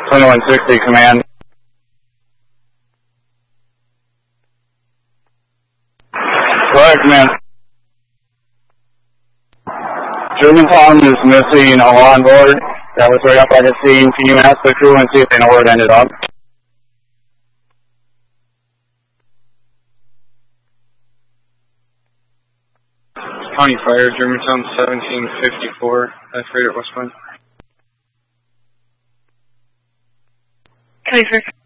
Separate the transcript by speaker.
Speaker 1: 2160, command. Go ahead, command. Germantown is missing a on board that was right up by the scene. Can you ask the crew and see if they know where it ended up?
Speaker 2: County Fire, Germantown 1754, freighter at West Point.
Speaker 3: County Fire.